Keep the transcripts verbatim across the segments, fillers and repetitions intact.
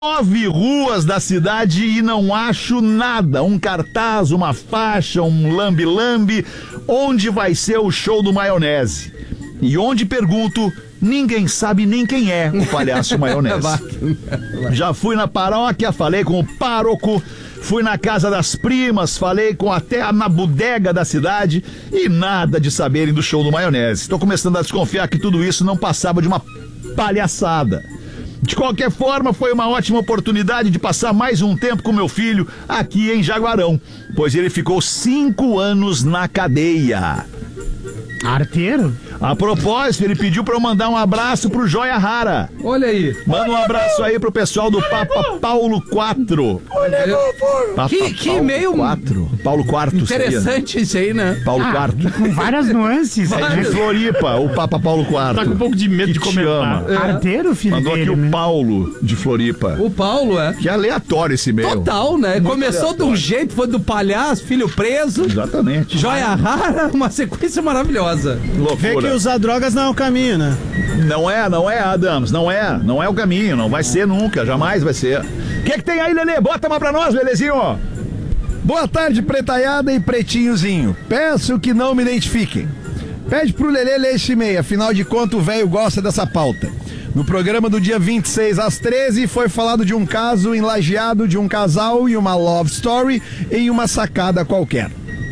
Nove ruas da cidade e não acho nada. Um cartaz, uma faixa, um lambe-lambe. Onde vai ser o show do Maionese? E onde pergunto, ninguém sabe nem quem é o palhaço Maionese. Já fui na paróquia, falei com o pároco. Fui na casa das primas, falei com até na bodega da cidade e nada de saberem do show do Maionese. Estou começando a desconfiar que tudo isso não passava de uma palhaçada. De qualquer forma, foi uma ótima oportunidade de passar mais um tempo com meu filho aqui em Jaguarão, pois ele ficou cinco anos na cadeia. Arteiro? A propósito, ele pediu pra eu mandar um abraço pro Joia Rara. Olha aí. Manda um abraço aí pro pessoal do Papa Paulo quatro. Olha, Papa que, que Paulo meio quatro. Paulo quarto. interessante seria, isso aí, né? Paulo Ah, quarto. com várias nuances. É de Floripa, o Papa Paulo quarto. Tá com um pouco de medo que de te comentar. ama. Arteiro, filho Mandou dele, aqui né? o Paulo de Floripa. O Paulo, é. Que aleatório esse e-mail. Total, né? Muito Começou aleatório. de um jeito, foi do palhaço, filho preso, Exatamente. joia rara, uma sequência maravilhosa. Loucura. Vê que usar drogas não é o caminho, né? Não é, não é, Adams, não é. Não é o caminho, não vai ser nunca, jamais vai ser. O que, que tem aí, Lelê? Bota uma pra nós, Lelezinho. Boa tarde, pretaiada e pretinhozinho. Peço que não me identifiquem. Pede pro Lelê ler esse e-mail, afinal de contas o velho gosta dessa pauta. No programa do dia vinte e seis às treze foi falado de um caso enlajeado de um casal e uma love story em uma sacada qualquer.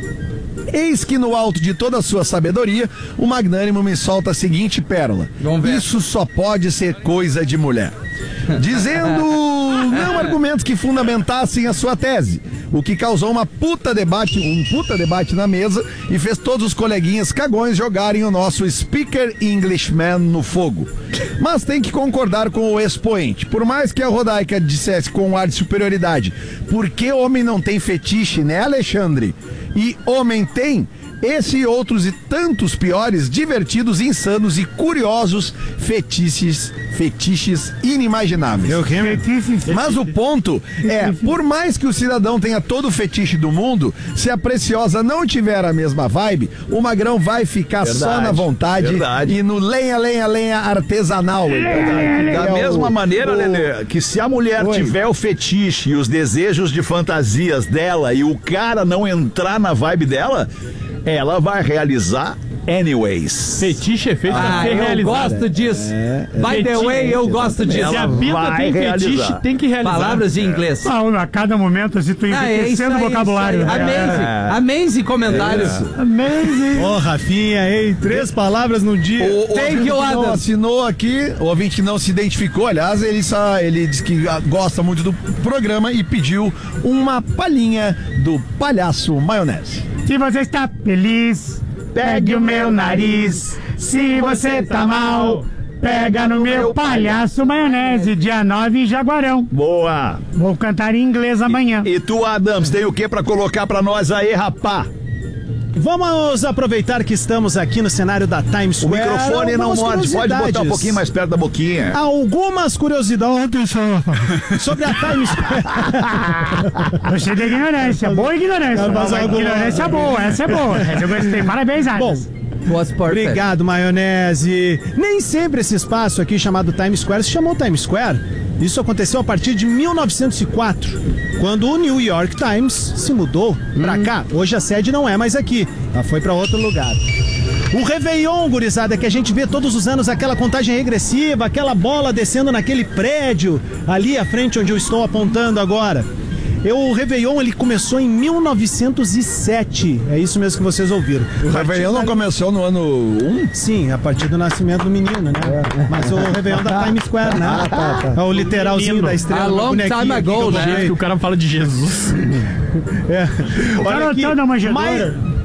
Eis que no alto de toda a sua sabedoria, o magnânimo me solta a seguinte pérola. Vamos ver. Isso só pode ser coisa de mulher. Dizendo não argumentos que fundamentassem a sua tese, o que causou uma puta debate, um puta debate na mesa e fez todos os coleguinhas cagões jogarem o nosso speaker Englishman no fogo. Mas tem que concordar com o expoente. Por mais que a Rodaica dissesse com um ar de superioridade, por que homem não tem fetiche, né, Alexandre? E homem tem, esse e outros e tantos piores, divertidos, insanos e curiosos fetiches, fetiches inimagináveis. Eu Mas o ponto é, por mais que o cidadão tenha todo o fetiche do mundo, se a Preciosa não tiver a mesma vibe, o magrão vai ficar Verdade, só na vontade verdade. e no lenha, lenha, lenha artesanal. Da É mesma o- maneira, o- Lelê, que se a mulher Oi. tiver o fetiche e os desejos de fantasias dela e o cara não entrar na vibe dela, ela vai realizar anyways. Fetiche é feito pra Ah, ser eu realizado. gosto disso. By the Fetiche, way, eu gosto disso. Se a Ela Bita vai tem realizar. fetiche, tem que realizar. Palavras em inglês. Paulo, a cada momento, assim, tu Ah, é isso enriquecendo aí, o vocabulário. isso aí. né? Amazing. Amazing comentários. Amazing. Ô, Rafinha, ei, três palavras no dia. O, o Thank ouvinte you, que não Adams. assinou aqui, o ouvinte que não se identificou, aliás, ele só ele disse que ah, gosta muito do programa e pediu uma palhinha do palhaço Maionese. Se você está feliz, pegue o meu nariz. Se você tá mal, pega no meu palhaço Maionese, dia nove em Jaguarão. Boa. Vou cantar em inglês amanhã. E tu, Adams, tem o que pra colocar pra nós aí, rapá? Vamos aproveitar que estamos aqui no cenário da Times O Square. microfone não Algumas morde, pode botar um curiosidades. pouquinho mais perto da boquinha. Algumas curiosidades sobre a Times Square. Gostei da ignorância, boa ignorância. Mas Boa alguma- ignorância boa, essa é boa. Essa eu gostei, parabéns, Bom, Adams. Was perfect. obrigado, Maionese. Nem sempre esse espaço aqui chamado Times Square se chamou Times Square. Isso aconteceu a partir de mil novecentos e quatro, quando o New York Times se mudou pra cá. Hoje a sede não é mais aqui, ela foi pra outro lugar. O Réveillon, gurizada, que a gente vê todos os anos aquela contagem regressiva, aquela bola descendo naquele prédio ali à frente onde eu estou apontando agora. Eu, o Réveillon, ele começou em mil novecentos e sete. É isso mesmo que vocês ouviram. O Réveillon não começou no ano um? Sim, a partir do nascimento do menino, né? Mas o Réveillon da Times Square, né? É o literalzinho da estrela. A do long bonequinho time aqui que eu ago, né? botei. Que o cara fala de Jesus. É. Olha aqui, Garotão da manjedoura. mais-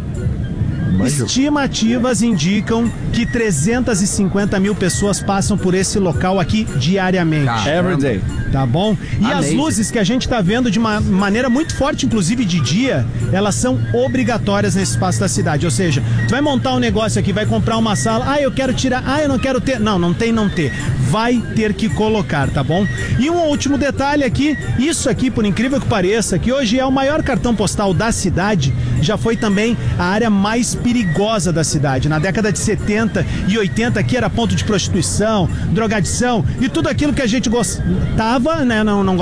estimativas indicam que trezentas e cinquenta mil pessoas passam por esse local aqui diariamente. Every day. Tá bom? E as Amazing. luzes que a gente tá vendo de uma maneira muito forte, inclusive de dia, elas são obrigatórias nesse espaço da cidade. Ou seja, tu vai montar um negócio aqui, vai comprar uma sala, ah, eu quero tirar, ah, eu não quero ter. Não, não tem, não ter. Vai ter que colocar, tá bom? E um último detalhe aqui, isso aqui, por incrível que pareça, que hoje é o maior cartão postal da cidade, já foi também a área mais perigosa da cidade. Na década de setenta e oitenta aqui era ponto de prostituição, drogadição e tudo aquilo que a gente gostava, né? Não, não